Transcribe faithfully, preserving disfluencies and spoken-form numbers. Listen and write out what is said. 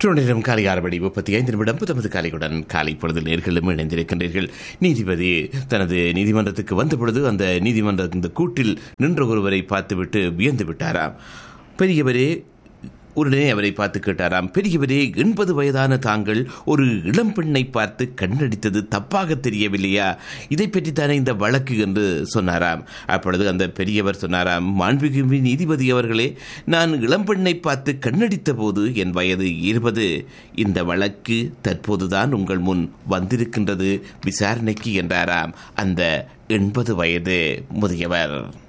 நேரம் காலை ஆறு மணி முப்பத்தி ஐந்து நிமிடம் புத்தமது காலையுடன் காலை பொழுதில் நேர்களும் இணைந்திருக்கின்றீர்கள். நீதிபதி தனது நீதிமன்றத்துக்கு வந்த பொழுது அந்த நீதிமன்ற இந்த கூட்டில் நின்ற ஒருவரை பார்த்துவிட்டு வியந்து விட்டாராம். பெரியவரே உடனே அவரை பார்த்து கேட்டாராம், பெரியவரே, எண்பது வயதான தாங்கள் ஒரு இளம் பெண்ணை பார்த்து கண்ணடித்தது தப்பாக தெரியவில்லையா? இதை பற்றித்தானே இந்த வழக்கு என்று சொன்னாராம். அப்பொழுது அந்த பெரியவர் சொன்னாராம், மாண்புமிகு நீதிபதி அவர்களே, நான் இளம் பெண்ணை பார்த்து கண்ணடித்த போது என் வயது இருபது. இந்த வழக்கு தற்போதுதான் உங்கள் முன் வந்திருக்கின்றது விசாரணைக்கு என்றாராம் அந்த எண்பது வயது முதியவர்.